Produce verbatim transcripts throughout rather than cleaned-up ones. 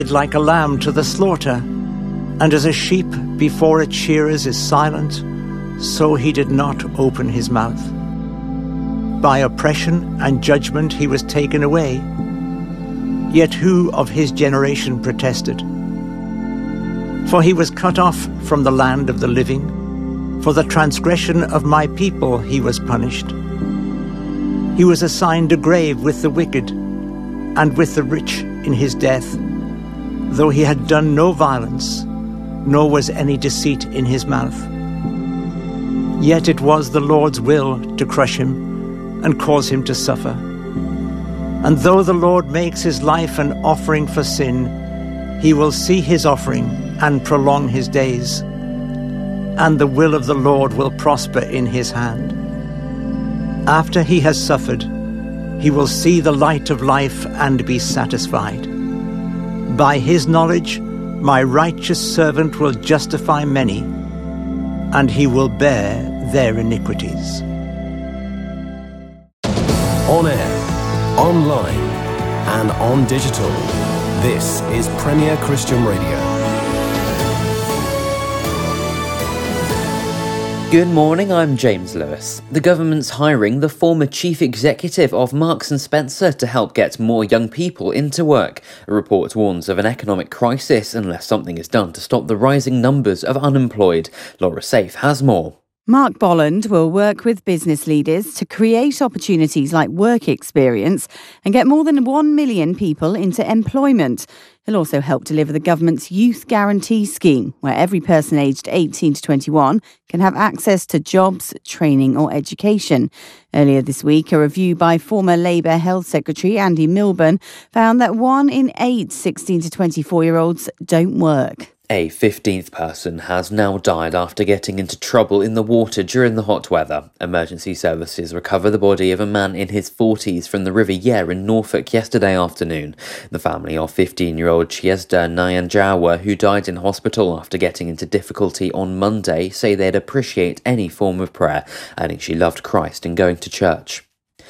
like a lamb to the slaughter, and as a sheep before its shearers is silent, so he did not open his mouth. By oppression and judgment he was taken away. Yet who of his generation protested? For he was cut off from the land of the living. For the transgression of my people he was punished. He was assigned a grave with the wicked, and with the rich in his death, though he had done no violence, nor was any deceit in his mouth. Yet it was the Lord's will to crush him and cause him to suffer. And though the Lord makes his life an offering for sin, he will see his offering and prolong his days, and the will of the Lord will prosper in his hand. After he has suffered, he will see the light of life and be satisfied. By his knowledge, my righteous servant will justify many, and he will bear their iniquities. On air, online, and on digital, this is Premier Christian Radio. Good morning, I'm James Lewis. The government's hiring the former chief executive of Marks and Spencer to help get more young people into work. A report warns of an economic crisis unless something is done to stop the rising numbers of unemployed. Laura Safe has more. Mark Bolland will work with business leaders to create opportunities like work experience and get more than one million people into employment. He'll also help deliver the government's Youth Guarantee Scheme, where every person aged eighteen to twenty-one can have access to jobs, training or education. Earlier this week, a review by former Labour Health Secretary Andy Milburn found that one in eight sixteen to twenty-four-year-olds don't work. A fifteenth person has now died after getting into trouble in the water during the hot weather. Emergency services recover the body of a man in his forties from the River Yare in Norfolk yesterday afternoon. The family of fifteen-year-old Chiesda Nyanjawa, who died in hospital after getting into difficulty on Monday, say they'd appreciate any form of prayer, adding she loved Christ and going to church.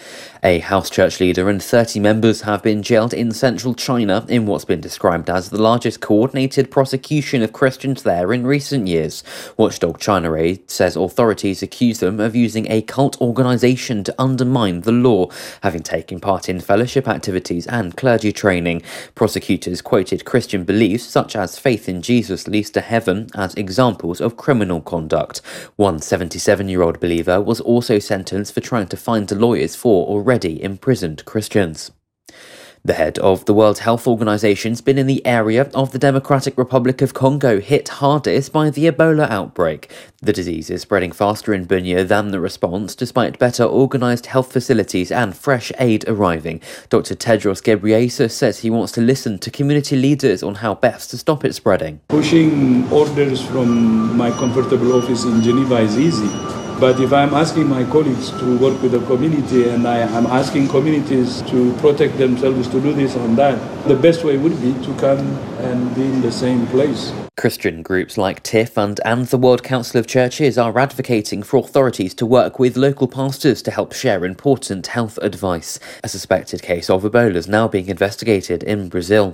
A house church leader and thirty members have been jailed in central China in what's been described as the largest coordinated prosecution of Christians there in recent years. Watchdog China Aid says authorities accuse them of using a cult organisation to undermine the law, having taken part in fellowship activities and clergy training. Prosecutors quoted Christian beliefs such as faith in Jesus leads to heaven as examples of criminal conduct. One seventy-seven-year-old believer was also sentenced for trying to find lawyers for already imprisoned Christians. The head of the World Health Organization's been in the area of the Democratic Republic of Congo hit hardest by the Ebola outbreak. The disease is spreading faster in Bunia than the response, despite better organised health facilities and fresh aid arriving. Doctor Tedros Ghebreyesus says he wants to listen to community leaders on how best to stop it spreading. Pushing orders from my comfortable office in Geneva is easy. But if I'm asking my colleagues to work with the community and I am asking communities to protect themselves to do this and that, the best way would be to come and be in the same place. Christian groups like T I F and, and the World Council of Churches are advocating for authorities to work with local pastors to help share important health advice. A suspected case of Ebola is now being investigated in Brazil.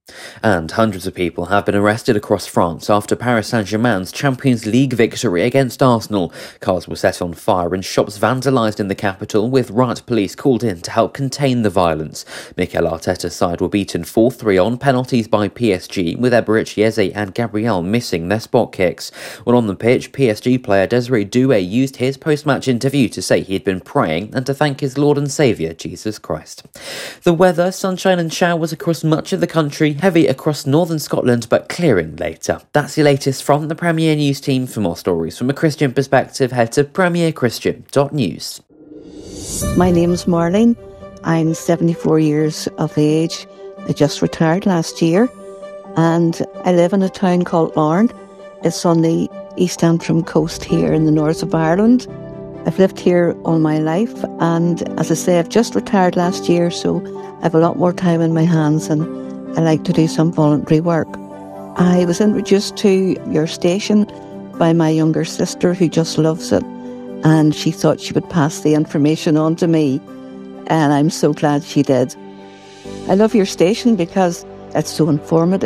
And hundreds of people have been arrested across France after Paris Saint-Germain's Champions League victory against Arsenal. Cars were set on fire and shops vandalised in the capital, with riot police called in to help contain the violence. Mikel Arteta's side were beaten four three on penalties by P S G, with Eberechi Eze and Gabriel missing their spot kicks. While on the pitch, P S G player Desiree Doué used his post-match interview to say he'd been praying and to thank his Lord and Saviour, Jesus Christ. The weather, sunshine and showers across much of the country, heavy across northern Scotland but clearing later. That's the latest from the Premier News team. For more stories from a Christian perspective, head to premier christian dot news. My name's Marlene. I'm seventy-four years of age. I just retired last year and I live in a town called Larne. It's on the East Antrim coast here in the north of Ireland. I've lived here all my life and, as I say, I've just retired last year, so I have a lot more time in my hands and I like to do some voluntary work. I was introduced to your station by my younger sister, who just loves it, and she thought she would pass the information on to me, and I'm so glad she did. I love your station because It's so informative.